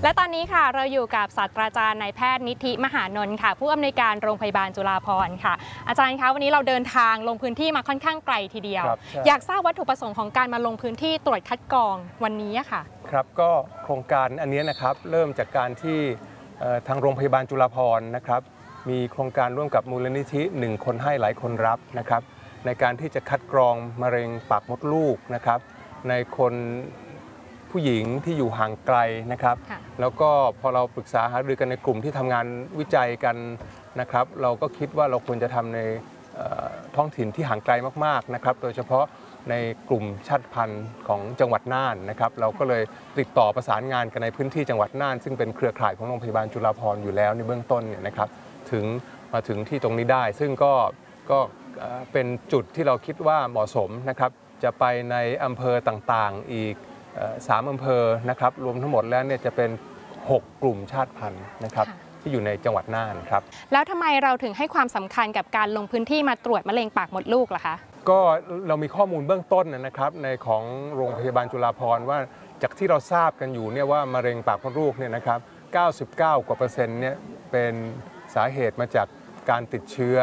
และตอนนี้ค่ะเราอยู่กับศาสตราจารย์นายแพทย์นิธิมหานนท์ค่ะผู้อำนวยการโรงพยาบาลจุฬาภรณ์ค่ะอาจารย์คะวันนี้เราเดินทางลงพื้นที่มาค่อนข้างไกลทีเดียวอยากทราบวัตถุประสงค์ของการมาลงพื้นที่ตรวจคัดกรองวันนี้ค่ะครับก็โครงการอันนี้นะครับเริ่มจากการที่ทางโรงพยาบาลจุฬาภรณ์นะครับมีโครงการร่วมกับมูลนิธิ1 คนให้หลายคนรับนะครับในการที่จะคัดกรองมะเร็งปากมดลูกนะครับในคนผู้หญิงที่อยู่ห่างไกลนะครับแล้วก็พอเราปรึกษาหารือกันในกลุ่มที่ทำงานวิจัยกันนะครับเราก็คิดว่าเราควรจะทำในท้องถิ่นที่ห่างไกลมากๆนะครับโดยเฉพาะในกลุ่มชาติพันธุ์ของจังหวัดน่านนะครับเราก็เลยติดต่อประสานงานกันในพื้นที่จังหวัดน่านซึ่งเป็นเครือข่ายของโรงพยาบาลจุฬาภรณ์อยู่แล้วในเบื้องต้นเนี่ยนะครับมาถึงที่ตรงนี้ได้ซึ่งก็เป็นจุดที่เราคิดว่าเหมาะสมนะครับจะไปในอำเภอต่างๆอีก3 อำเภอนะครับรวมทั้งหมดแล้วเนี่ยจะเป็น6 กลุ่มชาติพันธุ์นะครับที่อยู่ในจังหวัดน่านครับแล้วทำไมเราถึงให้ความสำคัญกับการลงพื้นที่มาตรวจมะเร็งปากมดลูกล่ะคะก็เรามีข้อมูลเบื้องต้นนะครับในของโรงพยาบาลจุฬาภรณ์ว่าจากที่เราทราบกันอยู่เนี่ยว่ามะเร็งปากมดลูกเนี่ยนะครับ99%เนี่ยเป็นสาเหตุมาจากการติดเชื้อ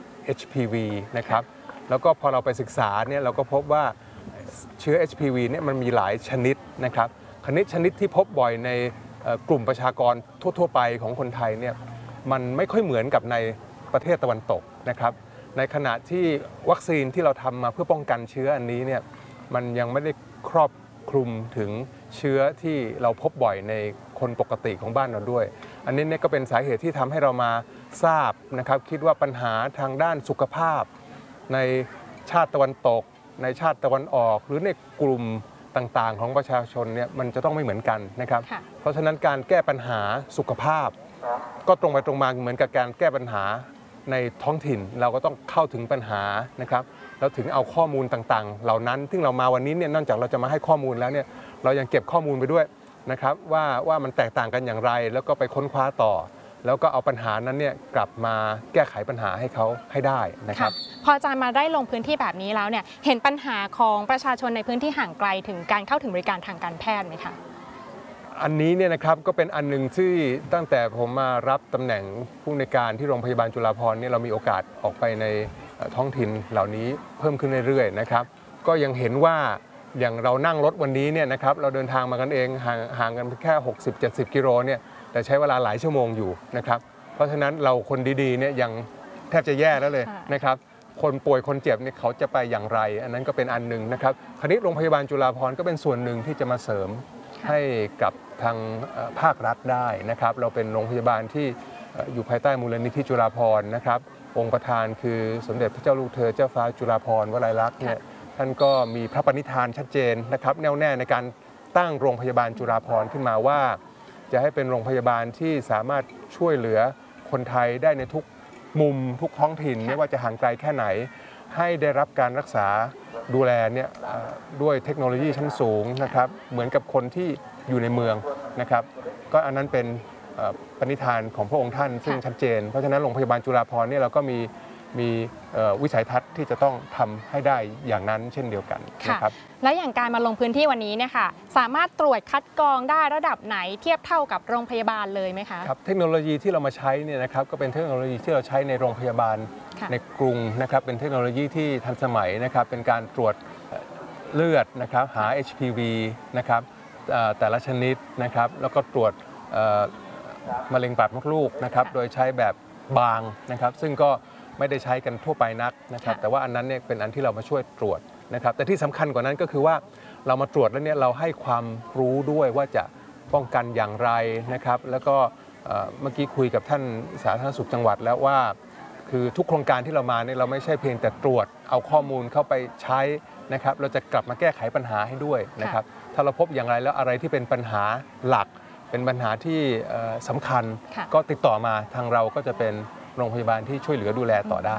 HPV นะครับแล้วก็พอเราไปศึกษาเนี่ยเราก็พบว่าเชื้อ HPV เนี่ยมันมีหลายชนิดนะครับชนิดที่พบบ่อยในกลุ่มประชากรทั่วๆไปของคนไทยเนี่ยมันไม่ค่อยเหมือนกับในประเทศตะวันตกนะครับในขณะที่วัคซีนที่เราทำมาเพื่อป้องกันเชื้ออันนี้เนี่ยมันยังไม่ได้ครอบคลุมถึงเชื้อที่เราพบบ่อยในคนปกติของบ้านเราด้วยอันนี้เนี่ยก็เป็นสาเหตุที่ทำให้เรามาทราบนะครับคิดว่าปัญหาทางด้านสุขภาพในชาติตะวันตกในชาติตะวันออกหรือในกลุ่มต่างๆของประชาชนเนี่ยมันจะต้องไม่เหมือนกันนะครับเพราะฉะนั้นการแก้ปัญหาสุขภาพก็ตรงไปตรงมาเหมือนกับการแก้ปัญหาในท้องถิ่นเราก็ต้องเข้าถึงปัญหานะครับแล้วถึงเอาข้อมูลต่างๆเหล่านั้นซึ่งเรามาวันนี้เนี่ยนอกจากเราจะมาให้ข้อมูลแล้วเนี่ยเรายังเก็บข้อมูลไปด้วยนะครับว่ามันแตกต่างกันอย่างไรแล้วก็ไปค้นคว้าต่อแล้วก็เอาปัญหานั้นเนี่ยกลับมาแก้ไขปัญหาให้เขาให้ได้นะครับพออาจารย์มาได้ลงพื้นที่แบบนี้แล้วเนี่ยเห็นปัญหาของประชาชนในพื้นที่ห่างไกลถึงการเข้าถึงบริการทางการแพทย์ไหมคะอันนี้เนี่ยนะครับก็เป็นอันหนึ่งที่ตั้งแต่ผมมารับตำแหน่งผู้อำนวยการที่โรงพยาบาลจุฬาภรณ์เนี่ยเรามีโอกาสออกไปในท้องถิ่นเหล่านี้เพิ่มขึ้นเรื่อยๆนะครับก็ยังเห็นว่าอย่างเรานั่งรถวันนี้เนี่ยนะครับเราเดินทางมากันเองห่างกันแค่60-70 กิโลเนี่ยแต่ใช้เวลาหลายชั่วโมงอยู่นะครับเพราะฉะนั้นเราคนดีๆเนี่ยยังแทบจะแย่แล้วเลยนะครับคนป่วยคนเจ็บเนี่ยเขาจะไปอย่างไรอันนั้นก็เป็นอันหนึ่งนะครับคราวนี้โรงพยาบาลจุฬาภรณ์ก็เป็นส่วนหนึ่งที่จะมาเสริมให้กับทางภาครัฐได้นะครับเราเป็นโรงพยาบาลที่อยู่ภายใต้มูลนิธิจุฬาภรณ์นะครับองค์ประธานคือสมเด็จพระเจ้าลูกเธอเจ้าฟ้าจุฬาภรณ์วลัยลักษณ์เนี่ยท่านก็มีพระปณิธานชัดเจนนะครับแน่วแน่ในการตั้งโรงพยาบาลจุฬาภรณ์ขึ้นมาว่าจะให้เป็นโรงพยาบาลที่สามารถช่วยเหลือคนไทยได้ในทุกมุมทุกท้องถิ่นไม่ว่าจะห่างไกลแค่ไหนให้ได้รับการรักษาดูแลเนี่ยด้วยเทคโนโลยีชั้นสูงนะครับเหมือนกับคนที่อยู่ในเมืองนะครับก็อันนั้นเป็นปณิธานของพระองค์ท่านซึ่งชัดเจนเพราะฉะนั้นโรงพยาบาลจุฬาภรณ์เนี่ยเราก็มีวิสัยทัศน์ที่จะต้องทำให้ได้อย่างนั้นเช่นเดียวกันนะครับและอย่างการมาลงพื้นที่วันนี้เนี่ยค่ะสามารถตรวจคัดกรองได้ระดับไหนเทียบเท่ากับโรงพยาบาลเลยไหมคะครับเทคโนโลยีที่เรามาใช้เนี่ยนะครับก็เป็นเทคโนโลยีที่เราใช้ในโรงพยาบาลในกรุงนะครับเป็นเทคโนโลยีที่ทันสมัยนะครับเป็นการตรวจเลือดนะครับหา HPV นะครับแต่ละชนิดนะครับแล้วก็ตรวจมะเร็งปากมดลูกนะครับโดยใช้แบบบางนะครับซึ่งก็ไม่ได้ใช้กันทั่วไปนักนะครับแต่ว่าอันนั้นเนี่ยเป็นอันที่เรามาช่วยตรวจนะครับแต่ที่สำคัญกว่านั้นก็คือว่าเรามาตรวจแล้วเนี่ยเราให้ความรู้ด้วยว่าจะป้องกันอย่างไรนะครับแล้วก็เมื่อกี้คุยกับท่านสาธารณสุขจังหวัดแล้วว่าคือทุกโครงการที่เรามาเนี่ยเราไม่ใช่เพียงแต่ตรวจเอาข้อมูลเข้าไปใช้นะครับเราจะกลับมาแก้ไขปัญหาให้ด้วยนะครับถ้าเราพบอย่างไรแล้วอะไรที่เป็นปัญหาหลักเป็นปัญหาที่สำคัญก็ติดต่อมาทางเราก็จะเป็นโรงพยาบาลที่ช่วยเหลือดูแลต่อได้